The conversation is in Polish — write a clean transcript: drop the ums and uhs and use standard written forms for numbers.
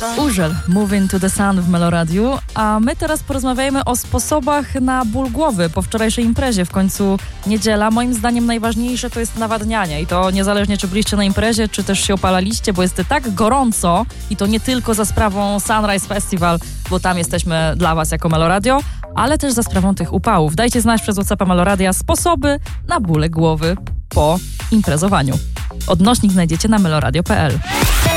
Urzel, Moving to the Sun w Meloradiu, a my teraz porozmawiajmy o sposobach na ból głowy po wczorajszej imprezie. W końcu niedziela. Moim zdaniem najważniejsze to jest nawadnianie i to niezależnie czy byliście na imprezie, czy też się opalaliście, bo jest tak gorąco i to nie tylko za sprawą Sunrise Festival, bo tam jesteśmy dla was jako Meloradio, ale też za sprawą tych upałów. Dajcie znać przez WhatsAppa Meloradia sposoby na bóle głowy po imprezowaniu. Odnośnik znajdziecie na meloradio.pl.